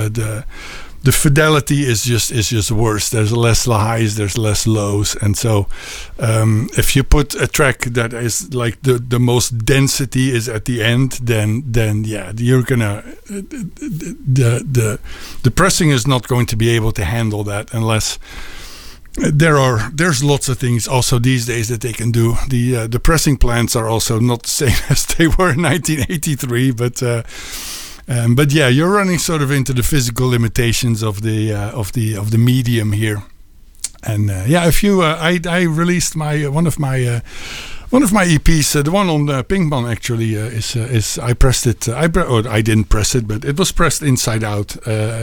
the fidelity is just worse. There's less highs, there's less lows, and so if you put a track that is like the most density is at the end, then yeah, you're gonna the pressing is not going to be able to handle that unless there's lots of things also these days that they can do. The pressing plants are also not the same as they were in 1983, but yeah, you're running sort of into the physical limitations of the medium here. And yeah, if you I released one of my EPs, the one on Ping Pong actually is I pressed it. I didn't press it, but it was pressed inside out.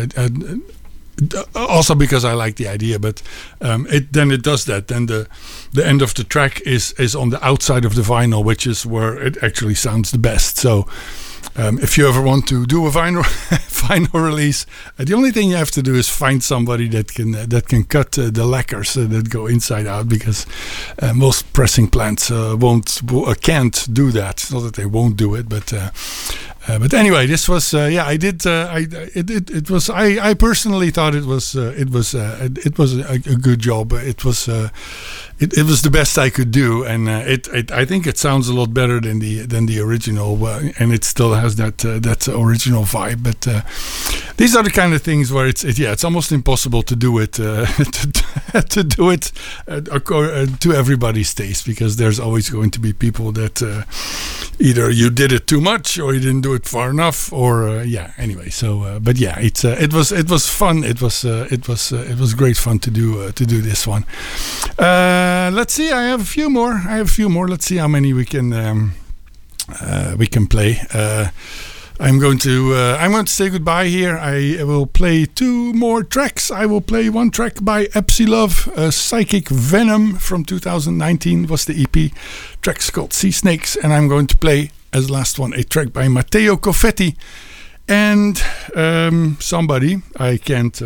Also because I like the idea, but it does that. Then the end of the track is on the outside of the vinyl, which is where it actually sounds the best. So if you ever want to do a vinyl release, the only thing you have to do is find somebody that can cut the lacquers that go inside out, because most pressing plants can't do that. It's not that they won't do it, but anyway, this was I did. It was. I personally thought it was a good job. It was the best I could do, and I think it sounds a lot better than the original, and it still has that original vibe. But these are the kind of things where it's almost impossible to do it to do it to everybody's taste, because there's always going to be people that either you did it too much or you didn't do it far enough, or anyway. So but yeah, it was fun. It was great fun to do this one. Let's see. I have a few more. Let's see how many we can play. I'm going to say goodbye here. I will play 2 more tracks. I will play one track by Epsilove, Psychic Venom from 2019 was the EP. Track's called Sea Snakes, and I'm going to play as last one a track by Matteo Coffetti and somebody I can't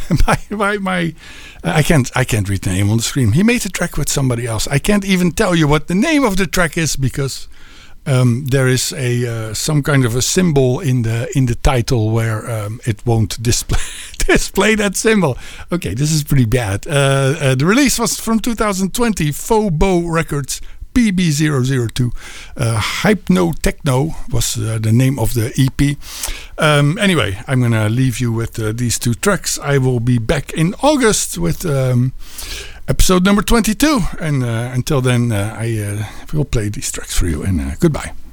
I can't read the name on the screen. He made a track with somebody else. I can't even tell you what the name of the track is, because there is some kind of a symbol in the title where it won't display that symbol. Okay, this is pretty bad. The release was from 2020, Fobo Records, PB002. Hypno Techno was the name of the EP. Anyway, I'm going to leave you with these 2 tracks. I will be back in August with episode number 22. And until then, I will play these tracks for you. And goodbye.